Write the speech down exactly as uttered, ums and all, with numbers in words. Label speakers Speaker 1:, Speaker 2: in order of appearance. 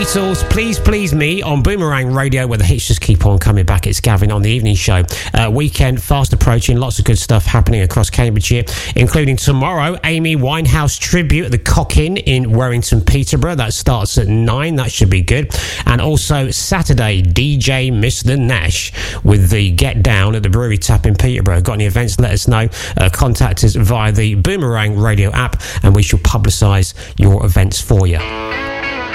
Speaker 1: Beatles, Please Please Me on Boomerang Radio, where the hits just keep on coming back. It's Gavin on the evening show. Uh, weekend fast approaching, lots of good stuff happening across Cambridgeshire, including tomorrow, Amy Winehouse tribute at the Cock-In in Warrington, Peterborough. That starts at nine. That should be good. And also Saturday, D J Mister Nash with the Get Down at the Brewery Tap in Peterborough. Got any events? Let us know. Uh, contact us via the Boomerang Radio app, and we shall publicise your events for you.